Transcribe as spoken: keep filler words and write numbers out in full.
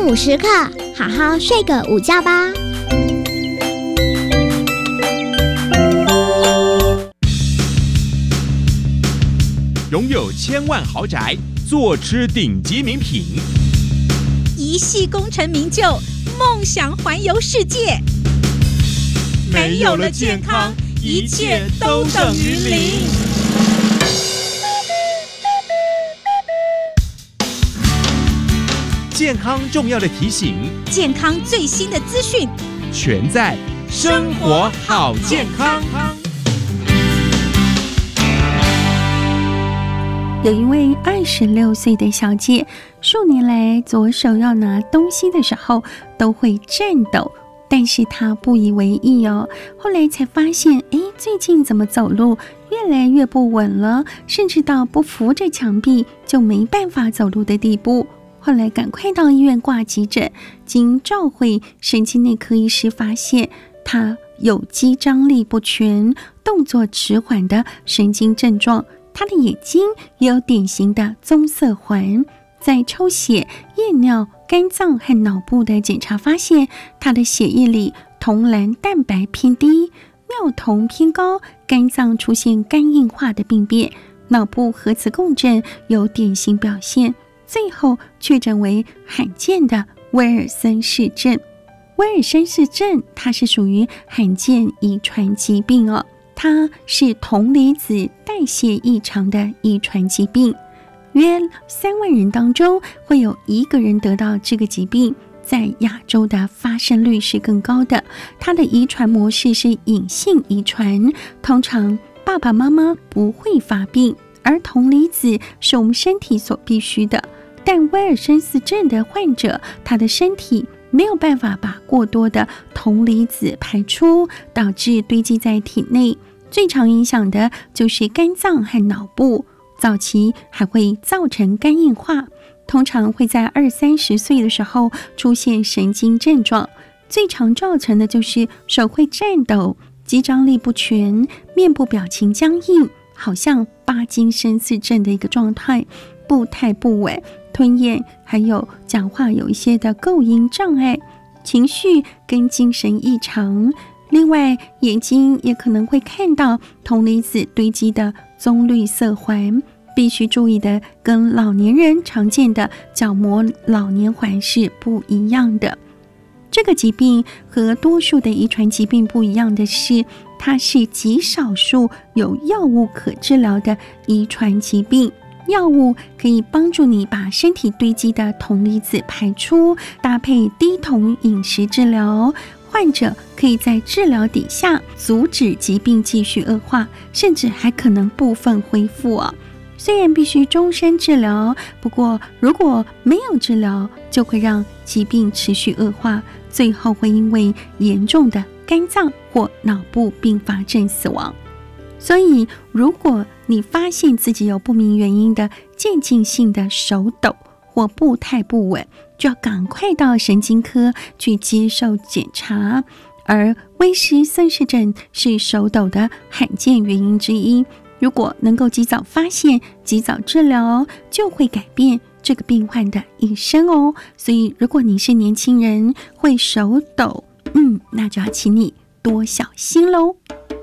午时刻，好好睡个午觉吧。 拥有千万豪宅，坐吃顶级名品， 一系功成名就，梦想环游世界。没有了健康，一切都等于零。 健康重要的提醒， 健康最新的资讯， 全在生活好健康。 有一位二十六岁的小姐，数年来左手要拿东西的时候都会颤抖，但是她不以为意哦。后来才发现，诶，最近怎么走路越来越不稳了，甚至到不扶着墙壁就没办法走路的地步。后来赶快到医院挂急诊，经照会神经内科医师发现，她有肌张力不全、动作迟缓的神经症状。他的眼睛也有典型的棕色环，在抽血、验尿、肝脏和脑部的检查发现，他的血液里铜蓝蛋白偏低，尿酮偏高，肝脏出现肝硬化的病变，脑部核磁共振有典型表现，最后确诊为罕见的威尔森氏症。威尔森氏症它是属于罕见遗传疾病哦。它是铜离子代谢异常的遗传疾病，约三万人当中会有一个人得到这个疾病，在亚洲的发生率是更高的。它的遗传模式是隐性遗传，通常爸爸妈妈不会发病，而铜离子是我们身体所必须的。但威尔森氏症的患者，他的身体没有办法把过多的铜离子排出，导致堆积在体内。最常影响的就是肝脏和脑部，早期还会造成肝硬化，通常会在二三十岁的时候出现神经症状，最常造成的就是手会颤抖、肌张力不全、面部表情僵硬，好像帕金森氏症的一个状态，步态不稳、吞咽还有讲话有一些的构音障碍，情绪跟精神异常。另外，眼睛也可能会看到铜离子堆积的棕绿色环，必须注意的跟老年人常见的角膜老年环是不一样的。这个疾病和多数的遗传疾病不一样的是，它是极少数有药物可治疗的遗传疾病。药物可以帮助你把身体堆积的铜离子排出，搭配低铜饮食治疗，患者可以在治疗底下阻止疾病继续恶化，甚至还可能部分恢复哦。虽然必须终身治疗，不过如果没有治疗，就会让疾病持续恶化，最后会因为严重的肝脏或脑部并发症死亡。所以如果你发现自己有不明原因的渐进性的手抖或步态不稳，就要赶快到神经科去接受检查。而威尔森氏症是手抖的罕见原因之一，如果能够及早发现、及早治疗，就会改变这个病患的一生哦。所以如果你是年轻人会手抖，嗯，那就要请你多小心喽。